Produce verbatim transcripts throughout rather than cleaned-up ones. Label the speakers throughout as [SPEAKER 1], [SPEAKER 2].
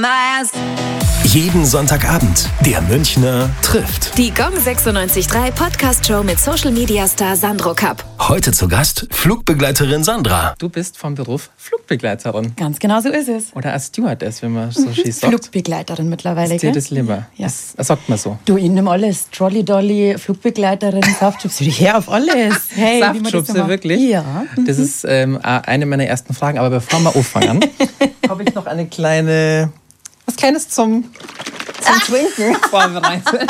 [SPEAKER 1] last.
[SPEAKER 2] Jeden Sonntagabend der Münchner trifft.
[SPEAKER 3] Die Gong sechsundneunzig Komma drei Podcast-Show mit Social-Media-Star Sandro Kapp.
[SPEAKER 2] Heute zu Gast Flugbegleiterin Sandra.
[SPEAKER 4] Du bist vom Beruf Flugbegleiterin.
[SPEAKER 5] Ganz genau so ist es.
[SPEAKER 4] Oder als Stewardess, wenn man so schießt.
[SPEAKER 5] Flugbegleiterin mittlerweile,
[SPEAKER 4] ist dir
[SPEAKER 5] gell?
[SPEAKER 4] das lieber?
[SPEAKER 5] Ja.
[SPEAKER 4] Das, das sagt man so.
[SPEAKER 5] Du, ich nimm alles. Trolley Dolly, Flugbegleiterin, Saftschubse, her auf alles. Hey, wie man das so
[SPEAKER 4] Saftschubse,
[SPEAKER 5] macht.
[SPEAKER 4] wirklich?
[SPEAKER 5] Ja.
[SPEAKER 4] Das ist ähm, eine meiner ersten Fragen. Aber bevor wir anfangen, habe ich noch eine kleine, was Kleines zum, zum Trinken vorbereitet.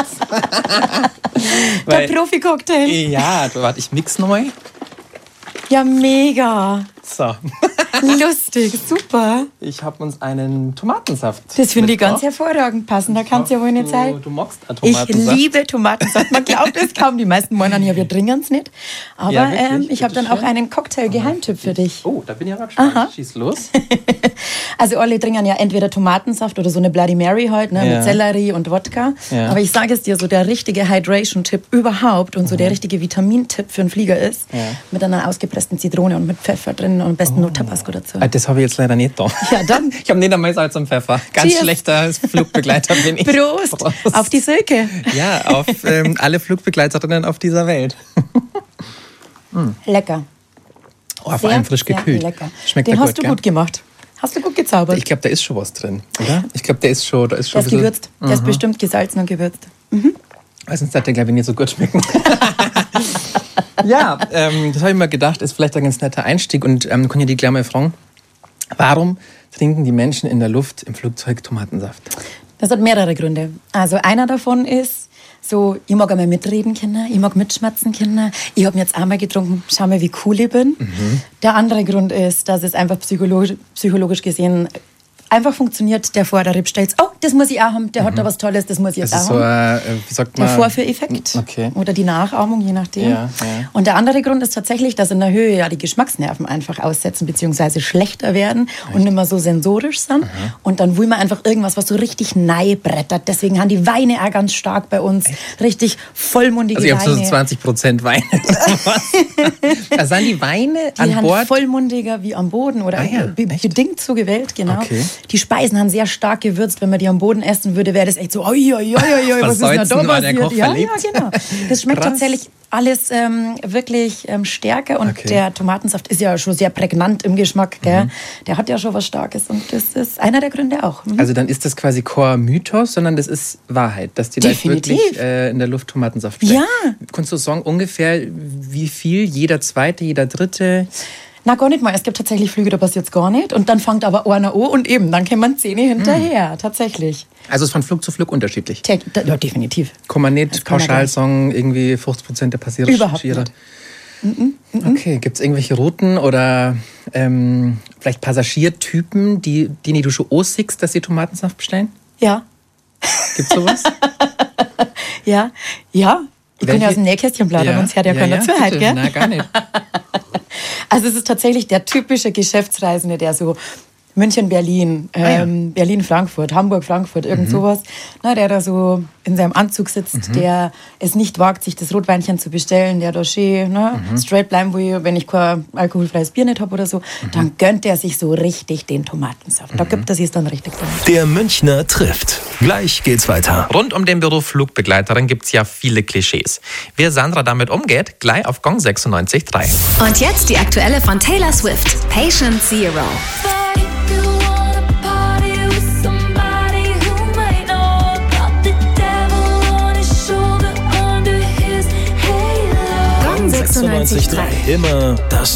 [SPEAKER 5] Der Profi-Cocktail.
[SPEAKER 4] Ja, warte, ich mix neu.
[SPEAKER 5] Ja, mega.
[SPEAKER 4] So.
[SPEAKER 5] Lustig, super.
[SPEAKER 4] Ich habe uns einen Tomatensaft.
[SPEAKER 5] Das finde ich ganz
[SPEAKER 4] mitgebracht.
[SPEAKER 5] hervorragend passen. Da kannst du ja wohl nicht
[SPEAKER 4] Du,
[SPEAKER 5] sein.
[SPEAKER 4] du magst einen
[SPEAKER 5] Ich
[SPEAKER 4] Tomatensaft.
[SPEAKER 5] liebe Tomatensaft. Man glaubt es kaum. Die meisten meinen ja, wir trinken es nicht. Aber
[SPEAKER 4] Ja, wirklich?
[SPEAKER 5] ähm, ich habe dann auch
[SPEAKER 4] Bitteschön.
[SPEAKER 5] einen Cocktail-Geheimtipp für dich.
[SPEAKER 4] Oh, da bin ich aber gespannt.
[SPEAKER 5] Aha.
[SPEAKER 4] Schieß los.
[SPEAKER 5] Also alle trinken ja entweder Tomatensaft oder so eine Bloody Mary halt, ne,
[SPEAKER 4] Ja.
[SPEAKER 5] mit Sellerie und Wodka.
[SPEAKER 4] Ja.
[SPEAKER 5] Aber ich sage es dir, so der richtige Hydration-Tipp überhaupt und so der richtige Vitamintipp für einen Flieger ist,
[SPEAKER 4] Ja.
[SPEAKER 5] mit einer ausgepressten Zitrone und mit Pfeffer drin und am besten noch Tabasco dazu.
[SPEAKER 4] Ah, das habe ich jetzt leider nicht da.
[SPEAKER 5] Ja, dann.
[SPEAKER 4] Ich habe nicht einmal Salz und Pfeffer. Ganz
[SPEAKER 5] Cheers.
[SPEAKER 4] schlechter Flugbegleiter bin ich.
[SPEAKER 5] Prost,
[SPEAKER 4] Prost.
[SPEAKER 5] auf die Silke.
[SPEAKER 4] Ja, auf ähm, alle Flugbegleiterinnen auf dieser Welt.
[SPEAKER 5] Lecker.
[SPEAKER 4] Oh, vor
[SPEAKER 5] Sehr,
[SPEAKER 4] allem frisch
[SPEAKER 5] sehr
[SPEAKER 4] gekühlt.
[SPEAKER 5] lecker.
[SPEAKER 4] Schmeckt
[SPEAKER 5] Den
[SPEAKER 4] ja
[SPEAKER 5] hast
[SPEAKER 4] gut,
[SPEAKER 5] du
[SPEAKER 4] gell?
[SPEAKER 5] gut gemacht. Hast du gut gezaubert.
[SPEAKER 4] Ich glaube, da ist schon was drin, oder? Ich glaube, der ist schon, da ist
[SPEAKER 5] Der
[SPEAKER 4] schon
[SPEAKER 5] ist
[SPEAKER 4] ein bisschen...
[SPEAKER 5] gewürzt. Der ist bestimmt gesalzen und gewürzt.
[SPEAKER 4] Weil sonst hat der, glaube ich, nicht so gut schmecken. Ja, ähm, das habe ich mir gedacht, ist vielleicht ein ganz netter Einstieg. Und ähm, kann ja die gleich mal fragen, warum trinken die Menschen in der Luft im Flugzeug Tomatensaft?
[SPEAKER 5] Das hat mehrere Gründe. Also einer davon ist, so, ich mag einmal mitreden können, ich mag mitschmatzen können. Ich habe mir jetzt einmal getrunken, schau mal, wie cool ich bin.
[SPEAKER 4] Mhm.
[SPEAKER 5] Der andere Grund ist, dass es einfach psychologisch, psychologisch gesehen einfach funktioniert. Der Vordere bestellt, oh, das muss ich auch haben, der hat da was Tolles, das muss ich jetzt
[SPEAKER 4] Das ist
[SPEAKER 5] auch
[SPEAKER 4] so
[SPEAKER 5] haben.
[SPEAKER 4] ein, äh, wie sagt
[SPEAKER 5] Der
[SPEAKER 4] man?
[SPEAKER 5] Vorführeffekt
[SPEAKER 4] Okay.
[SPEAKER 5] oder die Nachahmung, je nachdem.
[SPEAKER 4] Ja, ja.
[SPEAKER 5] Und der andere Grund ist tatsächlich, dass in der Höhe ja die Geschmacksnerven einfach aussetzen bzw. schlechter werden und nicht mehr so sensorisch sind. Und dann will man einfach irgendwas, was so richtig neibrettert. Deswegen haben die Weine auch ganz stark bei uns. Richtig vollmundige
[SPEAKER 4] Also ihr habt so
[SPEAKER 5] Weine.
[SPEAKER 4] zwanzig Prozent Wein. Da sind die Weine
[SPEAKER 5] Die
[SPEAKER 4] an
[SPEAKER 5] haben
[SPEAKER 4] Bord.
[SPEAKER 5] vollmundiger wie am Boden oder
[SPEAKER 4] Ah ja,
[SPEAKER 5] be-
[SPEAKER 4] echt?
[SPEAKER 5] bedingt so gewählt, genau.
[SPEAKER 4] Okay.
[SPEAKER 5] Die Speisen haben sehr stark gewürzt. Wenn man die am Boden essen würde, wäre das echt so, oi, oi, oi, oi, was ist denn da
[SPEAKER 4] Versalzen, war der
[SPEAKER 5] passiert?
[SPEAKER 4] Koch
[SPEAKER 5] Ja, ja,
[SPEAKER 4] verliebt.
[SPEAKER 5] genau. Das schmeckt
[SPEAKER 4] Krass.
[SPEAKER 5] tatsächlich alles ähm, wirklich ähm, stärker und
[SPEAKER 4] Okay.
[SPEAKER 5] der Tomatensaft ist ja schon sehr prägnant im Geschmack. Gell? Der hat ja schon was Starkes und das ist einer der Gründe auch. Mhm.
[SPEAKER 4] Also dann ist das quasi kein Mythos, sondern das ist Wahrheit, dass die Leute
[SPEAKER 5] Definitiv.
[SPEAKER 4] wirklich äh, in der Luft Tomatensaft schmecken.
[SPEAKER 5] Ja.
[SPEAKER 4] Kannst du sagen, ungefähr wie viel jeder Zweite, jeder Dritte?
[SPEAKER 5] Na, gar nicht mal. Es gibt tatsächlich Flüge, da passiert es gar nicht. Und dann fängt aber einer an und eben, dann kommen Zähne hinterher. Tatsächlich.
[SPEAKER 4] Also es ist von Flug zu Flug unterschiedlich.
[SPEAKER 5] Te- Ja, definitiv.
[SPEAKER 4] Kann man nicht
[SPEAKER 5] Das kann man
[SPEAKER 4] pauschal
[SPEAKER 5] gar
[SPEAKER 4] sagen, irgendwie fünfzig Prozent der Passagiere.
[SPEAKER 5] Überhaupt nicht.
[SPEAKER 4] Okay, gibt es irgendwelche Routen oder ähm, vielleicht Passagiertypen, die, die du schon aussiehst, dass sie Tomatensaft bestellen?
[SPEAKER 5] Ja,
[SPEAKER 4] Gibt es sowas?
[SPEAKER 5] ja, ja. Ich kann ja
[SPEAKER 4] Welche-
[SPEAKER 5] aus dem Nähkästchen plaudern, uns hört ja, keiner zu heute,
[SPEAKER 4] bitte.
[SPEAKER 5] gell?
[SPEAKER 4] Nein, gar nicht.
[SPEAKER 5] Also es ist tatsächlich der typische Geschäftsreisende, der so München, Berlin, ähm, Berlin, Frankfurt, Hamburg, Frankfurt, irgend sowas, na, der da so in seinem Anzug sitzt, der es nicht wagt, sich das Rotweinchen zu bestellen, der da schön ne, straight bleiben will, wenn ich kein alkoholfreies Bier nicht habe oder so, dann gönnt er sich so richtig den Tomatensaft. Da gibt er sich dann richtig drin.
[SPEAKER 2] Der Münchner trifft. Gleich geht's weiter.
[SPEAKER 6] Rund um den Beruf Flugbegleiterin gibt es ja viele Klischees. Wie Sandra damit umgeht, gleich auf Gong sechsundneunzig Komma drei.
[SPEAKER 3] Und jetzt die aktuelle von Taylor Swift, Patient Zero. Gong sechsundneunzig Komma drei.
[SPEAKER 2] Immer das